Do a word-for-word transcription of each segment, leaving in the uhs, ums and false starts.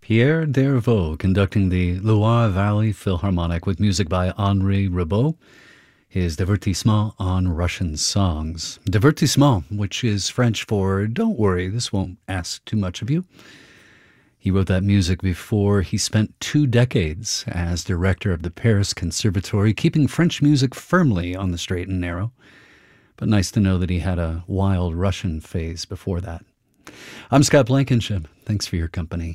Pierre Dervaux conducting the Loire Valley Philharmonic with music by Henri Ribot, his Divertissement on Russian songs. Divertissement, which is French for "don't worry, this won't ask too much of you." He wrote that music before he spent two decades as director of the Paris Conservatory, keeping French music firmly on the straight and narrow. But nice to know that he had a wild Russian phase before that. I'm Scott Blankenship. Thanks for your company.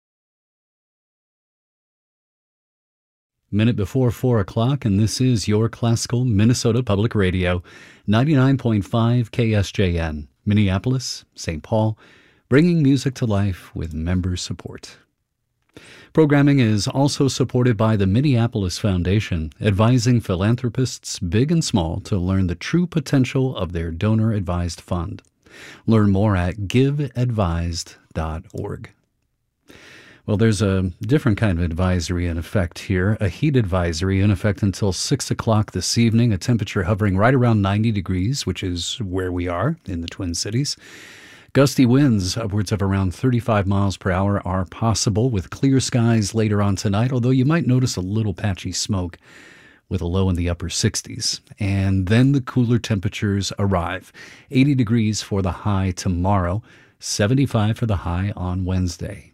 Minute before four o'clock, and this is your classical Minnesota Public Radio, ninety-nine point five K S J N, Minneapolis, Saint Paul, bringing music to life with member support. Programming is also supported by the Minneapolis Foundation, advising philanthropists big and small to learn the true potential of their donor-advised fund. Learn more at give advised dot org. Well, there's a different kind of advisory in effect here, a heat advisory in effect until six o'clock this evening, a temperature hovering right around ninety degrees, which is where we are in the Twin Cities. Gusty winds upwards of around thirty-five miles per hour are possible with clear skies later on tonight, although you might notice a little patchy smoke with a low in the upper sixties. And then the cooler temperatures arrive. eighty degrees for the high tomorrow, seventy-five for the high on Wednesday.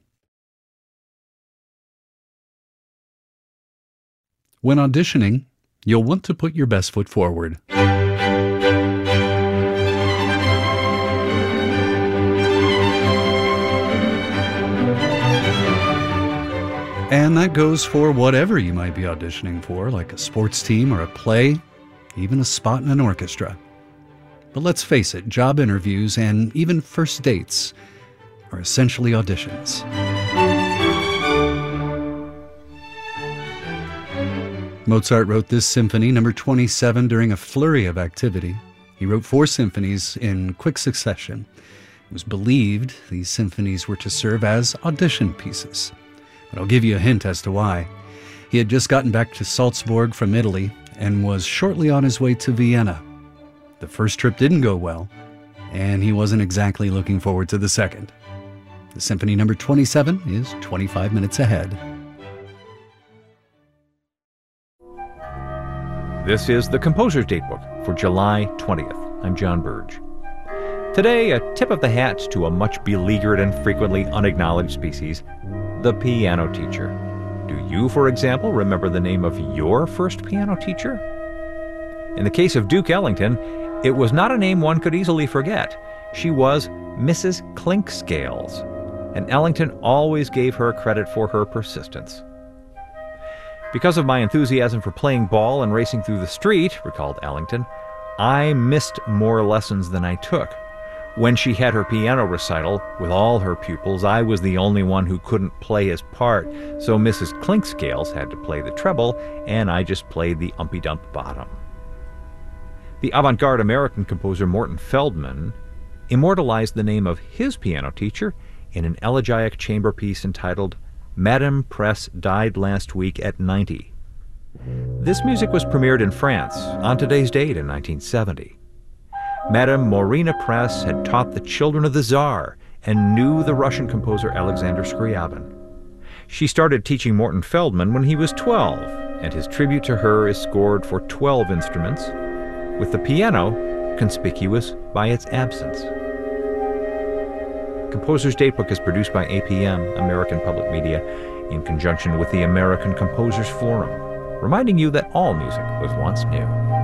When auditioning, you'll want to put your best foot forward. And that goes for whatever you might be auditioning for, like a sports team or a play, even a spot in an orchestra. But let's face it, job interviews and even first dates are essentially auditions. Mozart wrote this symphony, number twenty-seven, during a flurry of activity. He wrote four symphonies in quick succession. It was believed these symphonies were to serve as audition pieces. But I'll give you a hint as to why. He had just gotten back to Salzburg from Italy and was shortly on his way to Vienna. The first trip didn't go well, and he wasn't exactly looking forward to the second. The symphony number twenty-seven is twenty-five minutes ahead. This is the Composer's Datebook for July twentieth. I'm John Burge. Today, a tip of the hat to a much beleaguered and frequently unacknowledged species, the piano teacher. Do you, for example, remember the name of your first piano teacher? In the case of Duke Ellington, it was not a name one could easily forget. She was Missus Clinkscales, and Ellington always gave her credit for her persistence. Because of my enthusiasm for playing ball and racing through the street, recalled Ellington, I missed more lessons than I took. When she had her piano recital with all her pupils, I was the only one who couldn't play his part, so Missus Clinkscales had to play the treble, and I just played the umpy-dump bottom. The avant-garde American composer Morton Feldman immortalized the name of his piano teacher in an elegiac chamber piece entitled Madame Press Died Last Week at ninety. This music was premiered in France on today's date in nineteen seventy. Madame Morina Press had taught the children of the Tsar and knew the Russian composer Alexander Scriabin. She started teaching Morton Feldman when he was twelve, and his tribute to her is scored for twelve instruments, with the piano conspicuous by its absence. Composer's Datebook is produced by A P M, American Public Media, in conjunction with the American Composers Forum, reminding you that all music was once new.